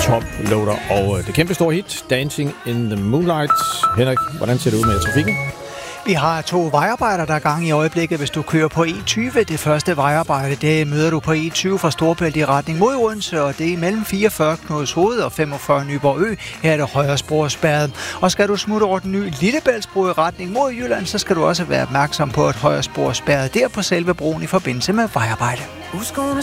Top Loader og det kæmpe store hit Dancing in the Moonlight. Henrik, hvordan ser det ud med trafikken? Vi har 2 vejarbejdere, der er gang i øjeblikket, hvis du kører på E20. Det første vejarbejde, det møder du på E20 fra Storebælt i retning mod Odense, og det er mellem 44 Knudshoved og 45 Nyborg Ø. Her er det højre spor spærret. Og skal du smutte over den nye Lillebæltsbro i retning mod Jylland, så skal du også være opmærksom på, at højre spor spærret der på selve broen i forbindelse med vejarbejde. Who's gonna